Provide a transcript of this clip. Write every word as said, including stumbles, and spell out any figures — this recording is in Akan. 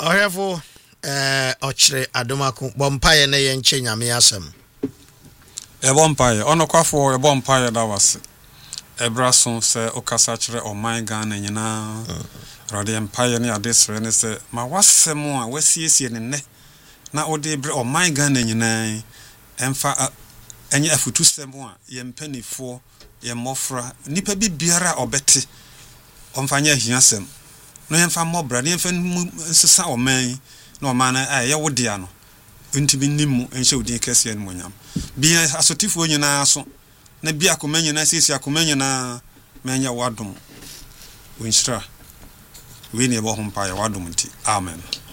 Ohefo eh ochre adomako bompaye na ye nche nyame asem. E bompaye onokwafo e bompaye da wase. Ebraso se okasa kire oman Ghana nyina. Rode empire ne adesre ne se ma wasem a wasiesie ne ne. Na ode bre oman Ghana nyina emfa enye afutu sem a ye mpanifo ye mofra nipa bi biara obete omfanya hiasem. No yemfa mobra ne yemfa sesa oman no man a ye wodia no ntimi nimu enhye odin kese en monyam bia asotifo nyina so na bia akoma nyina sisi akoma nyina menya wadom winshra we ne bo hompa ya wadom nti amen.